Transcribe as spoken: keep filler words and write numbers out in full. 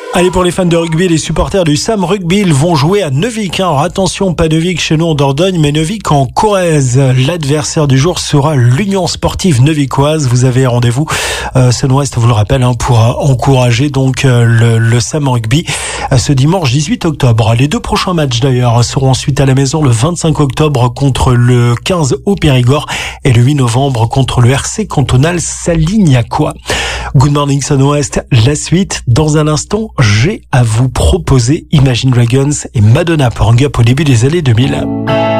Allez, pour les fans de rugby, les supporters du Sam Rugby, ils vont jouer à Neuvik. Alors attention, pas Neuvik chez nous en Dordogne, mais Neuvik en Corrèze. L'adversaire du jour sera l'Union Sportive Neuvicoise. Vous avez rendez-vous, euh, Sun-Ouest vous le rappelle, hein, pour euh, encourager donc euh, le, le Sam Rugby euh, ce dimanche dix-huit octobre. Les deux prochains matchs d'ailleurs seront ensuite à la maison le vingt-cinq octobre contre le quinze au Périgord et le huit novembre contre le R C cantonal Salignacois. Good morning Sun-Ouest, la suite dans un instant. J'ai à vous proposer Imagine Dragons et Madonna pour un gap au début des années deux mille.